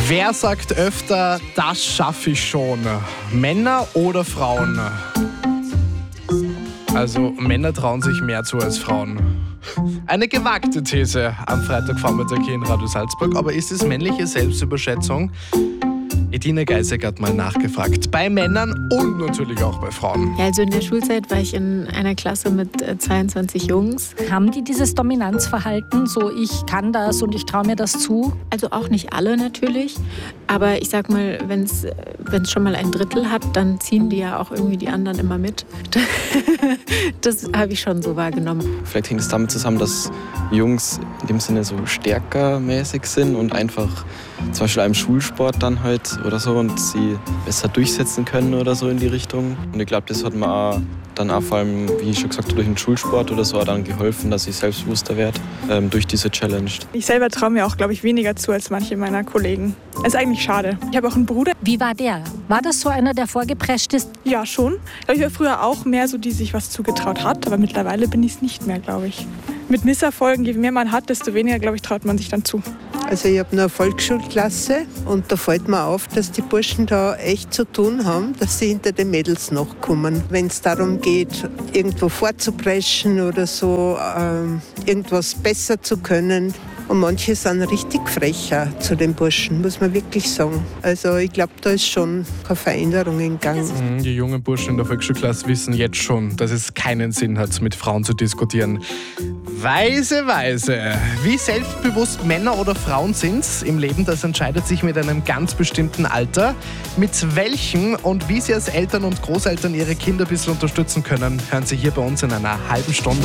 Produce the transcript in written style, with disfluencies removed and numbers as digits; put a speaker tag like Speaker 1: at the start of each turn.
Speaker 1: Wer sagt öfter, das schaffe ich schon? Männer oder Frauen? Also Männer trauen sich mehr zu als Frauen. Eine gewagte These am Freitagvormittag hier in Radio Salzburg. Aber ist es männliche Selbstüberschätzung? Edine Geisig hat mal nachgefragt. Bei Männern und natürlich auch bei Frauen.
Speaker 2: Ja, also in der Schulzeit war ich in einer Klasse mit 22 Jungs.
Speaker 3: Haben die dieses Dominanzverhalten, so ich kann das und ich traue mir das zu?
Speaker 2: Also auch nicht alle natürlich. Aber ich sag mal, wenn es schon mal ein Drittel hat, dann ziehen die ja auch irgendwie die anderen immer mit. Das habe ich schon so wahrgenommen.
Speaker 4: Vielleicht hängt es damit zusammen, dass Jungs in dem Sinne so stärkermäßig sind und einfach zum Beispiel einem Schulsport dann halt oder so und sie besser durchsetzen können oder so in die Richtung. Und ich glaube, das hat mir auch dann auch vor allem, wie ich schon gesagt habe, durch den Schulsport oder so auch dann geholfen, dass ich selbstbewusster werde durch diese Challenge.
Speaker 5: Ich selber traue mir auch, glaube ich, weniger zu als manche meiner Kollegen. Ist eigentlich schade. Ich habe auch einen Bruder.
Speaker 3: Wie war der? War das so einer, der vorgeprescht ist?
Speaker 5: Ja, schon. Ich war früher auch mehr so, die sich was zugetraut hat, aber mittlerweile bin ich es nicht mehr, glaube ich. Mit Misserfolgen, je mehr man hat, desto weniger, glaube ich, traut man sich dann zu.
Speaker 6: Also ich habe eine Volksschulklasse und da fällt mir auf, dass die Burschen da echt zu tun haben, dass sie hinter den Mädels nachkommen. Wenn es darum geht, irgendwo vorzupreschen oder so, irgendwas besser zu können. Und manche sind richtig frecher zu den Burschen, muss man wirklich sagen. Also ich glaube, da ist schon eine Veränderung in Gang.
Speaker 1: Die jungen Burschen in der Volksschulklasse wissen jetzt schon, dass es keinen Sinn hat, mit Frauen zu diskutieren. Weise. Wie selbstbewusst Männer oder Frauen sind im Leben, das entscheidet sich mit einem ganz bestimmten Alter. Mit welchem und wie sie als Eltern und Großeltern ihre Kinder ein bisschen unterstützen können, hören Sie hier bei uns in einer halben Stunde.